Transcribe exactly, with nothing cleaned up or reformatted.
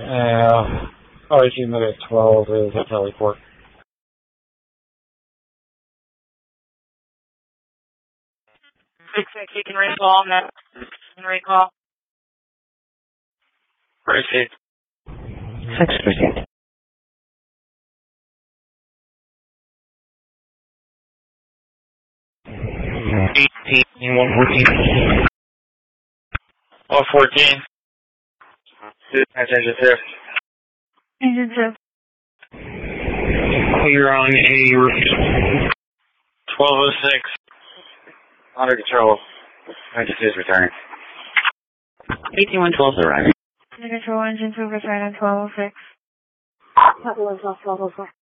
Uh, oh, eighteen minutes twelve is a teleport. Six six, you can recall next. Can recall. Proceed. Six percent. Eighteen, one fourteen. One fourteen. That's engine two. Engine two. Clear on a roof. twelve oh six. Under control. Engine two is returning. eighteen one twelve is arriving. Under control, engine two, return on twelve oh six. Couple of twelve oh four.